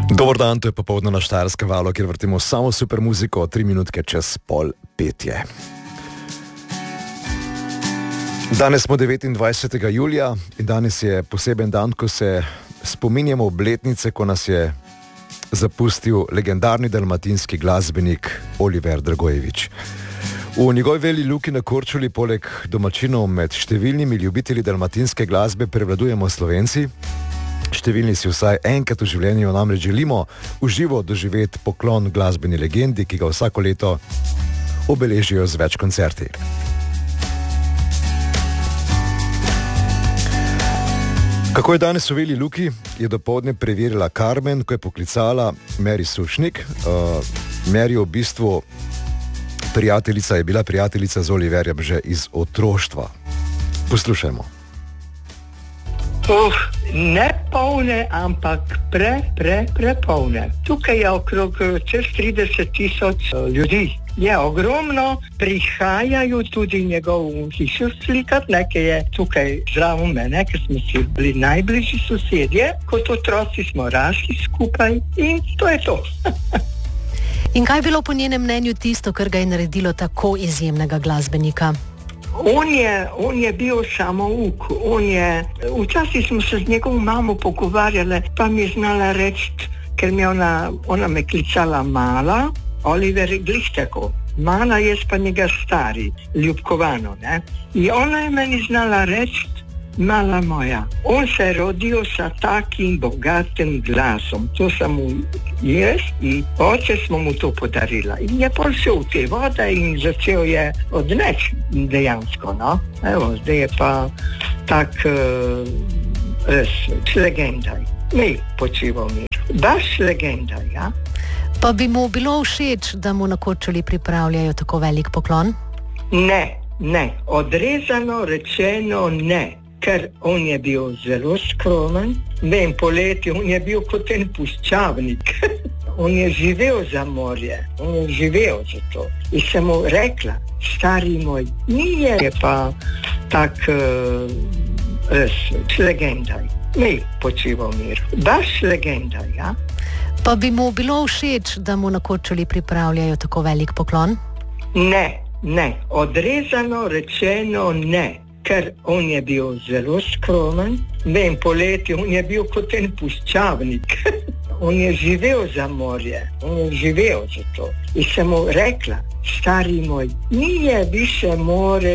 Dober dan, to je popoldne na Štajerskem valu, kjer vrtimo samo super muziko, 3 minutke čez 4:30 je. Danes smo 29. julija in danes je poseben dan, ko se spominjamo obletnice, ko nas je zapustil legendarni dalmatinski glasbenik Oliver Dragojević. V njegovi veli Luki na Korčuli poleg domačinov med številnimi ljubitelji dalmatinske glasbe prevladujemo Slovenci. Številni si vsaj enkrat v življenju namreč želimo v živo doživeti poklon glasbeni legendi, ki ga vsako leto obeležijo z več koncerti. Kako je danes v veli Luki, je dopoldne preverila Carmen, ko je poklicala Mary Sušnik. Mary v bistvu je bila prijateljica z Oliverjem že iz otroštva. Poslušajmo. Ne polne, ampak prepolne. Tukaj je okrog čez 30,000 ljudi. Je ogromno, prihajajo tudi njegovo hišo slikati, nekaj je tukaj zraven mene, ker smo si bili najbližji sosedje, kot otroci smo rasli skupaj in to je to. In kaj je bilo po njenem mnenju tisto, kar ga je naredilo tako izjemnega glasbenika? On je bil samouk. Včasih smo se z njegovo mamo pogovarjali, pa mi je znala reči, ker mi ona me klicala mala, Oliver glih tako. Mala, jaz pa njega stari, ljubkovano, ne? In ona je meni znala reči, mala moja, on se je rodil sa takim bogatim glasom. To sem mu jaz in oče smo mu to podarila. In je prišel v te vode in začel je odneč dejansko, no. Evo, zdaj je pa tak legendaj. Mi počival mir. Baš legendaj, ja? Pa bi mu bilo všeč, da mu na Korčuli pripravljajo tako velik poklon? Ne. Odrezano rečeno ne. Ker on je bil zelo skromen. Vem, poleti on je bil kot en puščavnik. On je živel za morje. On je živel za to. In sem mu rekla, stari moj, je pa tak legendaj. Mi počival mir. Baš legendaj, ja? Pa bi mu bilo všeč, da mu na Korčuli pripravljajo tako velik poklon? Ne. Odrezano rečeno ne. Ker on je bil zelo skromen. Vem, poleti on je bil kot en puščavnik. On je živel za morje. On je živel za to. In sem mu rekla, stari moj, nije više more